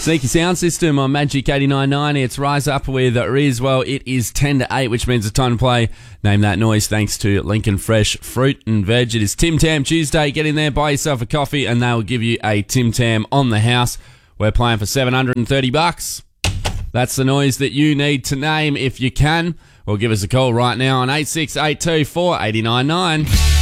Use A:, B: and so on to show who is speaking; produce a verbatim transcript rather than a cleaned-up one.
A: Sneaky sound system on Magic eighty-nine ninety. It's Rise Up with Riz. Well, it is ten to eight, which means it's time to play Name That Noise thanks to Lincoln Fresh Fruit and Veg. It is Tim Tam Tuesday. Get in there, buy yourself a coffee, and they will give you a Tim Tam on the house. We're playing for seven hundred thirty bucks. That's the noise that you need to name if you can. Well, give us a call right now on eight six eight two, four eight nine nine.